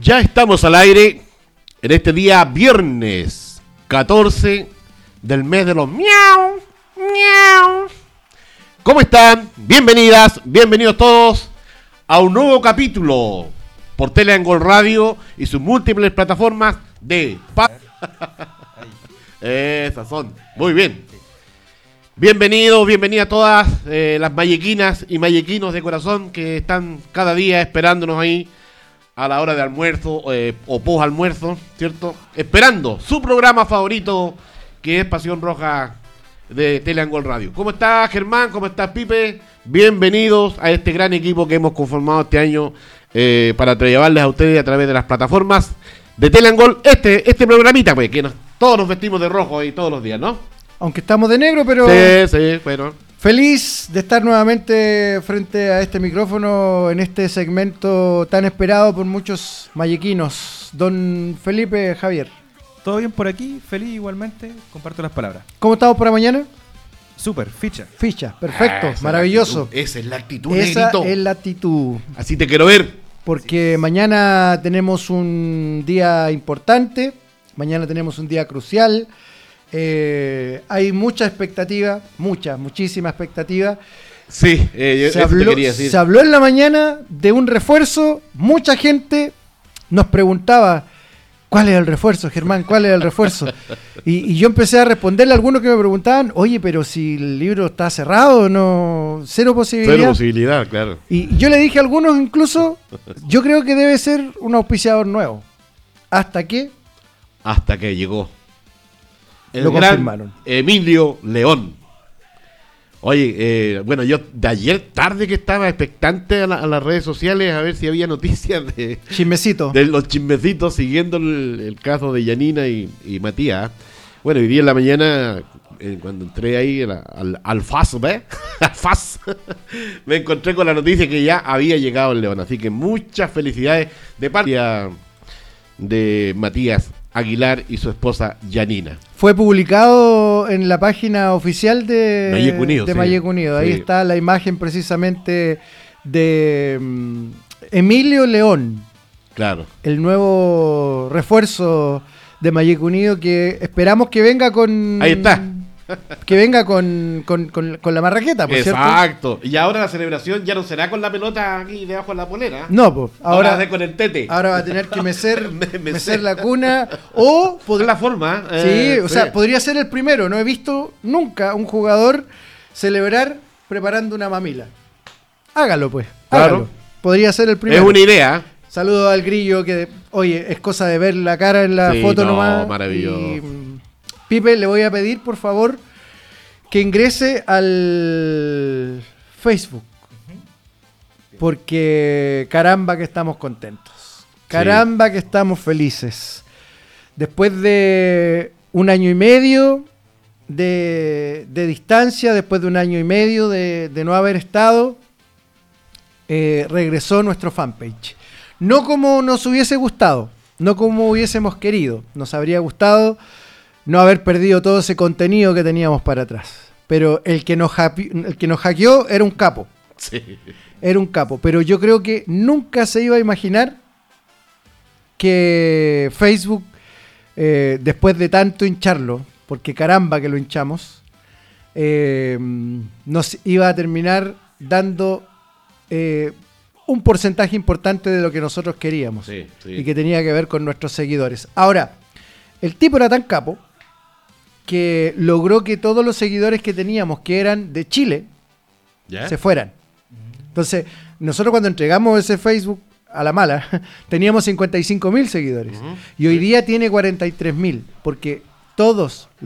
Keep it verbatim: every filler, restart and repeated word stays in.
Ya estamos al aire en este día viernes catorce del mes de los miau, miau. ¿Cómo están? Bienvenidas, bienvenidos todos a un nuevo capítulo por Teleangol Radio y sus múltiples plataformas de... Pa- Esas son, muy bien. Bienvenidos, bienvenidas todas eh, las mayequinas y mayequinos de corazón que están cada día esperándonos ahí a la hora de almuerzo eh, o post almuerzo, ¿cierto? Esperando su programa favorito, que es Pasión Roja de Teleangol Radio. ¿Cómo estás, Germán? ¿Cómo estás, Pipe? Bienvenidos a este gran equipo que hemos conformado este año eh, para llevarles a ustedes a través de las plataformas de Teleangol este, este programita, pues, que nos, todos nos vestimos de rojo ahí todos los días, ¿no? Aunque estamos de negro, pero... Sí, sí, bueno. Feliz de estar nuevamente frente a este micrófono en este segmento tan esperado por muchos mayequinos. Don Felipe Javier. Todo bien por aquí, feliz igualmente, comparto las palabras. ¿Cómo estamos para mañana? Súper, ficha. Ficha, perfecto, Ah, esa maravilloso. Es esa es la actitud, Esa negrito. es la actitud. Así te quiero ver. Porque sí. Mañana tenemos un día importante, mañana tenemos un día crucial. Eh, hay mucha expectativa, mucha, muchísima expectativa. Sí, eh, se, eso habló, te quería decir. se habló en la mañana de un refuerzo. Mucha gente nos preguntaba: ¿cuál es el refuerzo, Germán? ¿Cuál es el refuerzo? Y, y yo empecé a responderle a algunos que me preguntaban: oye, pero si el libro está cerrado, no, cero posibilidad. Cero posibilidad, claro. Y yo le dije a algunos incluso, yo creo que debe ser un auspiciador nuevo. ¿Hasta qué? Hasta que llegó el Lo gran confirmaron. Emilio León. Oye, eh, bueno, yo de ayer tarde que estaba expectante a, la, a las redes sociales a ver si había noticias de, Chismecito. de los chismecitos siguiendo el, el caso de Yanina y, y Matías. Bueno, hoy día en la mañana, eh, cuando entré ahí al, al, al F A S, ¿ves? Al F A S, me encontré con la noticia que ya había llegado el León. Así que muchas felicidades de parte de Matías Aguilar y su esposa Yanina. Fue publicado en la página oficial de Mayeco Unido, de sí. Mayeco Unido. Ahí Sí. está la imagen precisamente de um, Emilio León, Claro. el nuevo refuerzo de Mayeco Unido, que esperamos que venga con... Ahí está. Que venga con, con, con, con la marraqueta, ¿por cierto? Exacto. Y ahora la celebración ya no será con la pelota aquí debajo de la polera. No, pues Ahora, ahora, va a ser con el tete. ahora va a tener que mecer, Me- mecer. mecer la cuna o... Podría la forma. Sí, eh, o sea, podría ser el primero. No he visto nunca un jugador celebrar preparando una mamila. Hágalo, pues. Claro. Hágalo. Podría ser el Es primero. una idea. Saludo al Grillo, que, oye, es cosa de ver la cara en la Sí, foto no, nomás. maravilloso. Y, mm, Pipe, le voy a pedir, por favor, que ingrese al Facebook. Porque caramba que estamos contentos. Caramba que estamos felices. Después de un año y medio de, de distancia, después de un año y medio de, de no haber estado, eh, regresó nuestro fanpage. No como nos hubiese gustado, no como hubiésemos querido. Nos habría gustado no haber perdido todo ese contenido que teníamos para atrás. Pero el que nos, hapi- el que nos hackeó era un capo. Sí. Era un capo. Pero yo creo que nunca se iba a imaginar que Facebook, eh, después de tanto hincharlo, porque caramba que lo hinchamos, eh, nos iba a terminar dando eh, un porcentaje importante de lo que nosotros queríamos. Sí, sí. Y que tenía que ver con nuestros seguidores. Ahora, el tipo era tan capo que logró que todos los seguidores que teníamos, que eran de Chile, ¿Ya? se fueran. Entonces, nosotros cuando entregamos ese Facebook a la mala, teníamos cincuenta y cinco mil seguidores. Ujú. Y hoy día tiene cuarenta y tres mil, porque todos